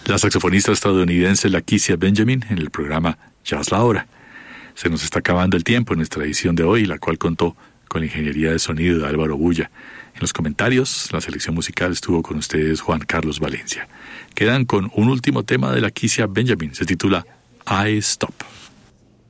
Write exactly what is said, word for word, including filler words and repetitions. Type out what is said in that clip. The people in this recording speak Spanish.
La saxofonista estadounidense Lakecia Benjamin en el programa Jazz La Hora. Se nos está acabando el tiempo en nuestra edición de hoy, la cual contó con la ingeniería de sonido de Álvaro Bulla. En los comentarios, la selección musical estuvo con ustedes Juan Carlos Valencia. Quedan con un último tema de Lakecia Benjamin, se titula I Stop.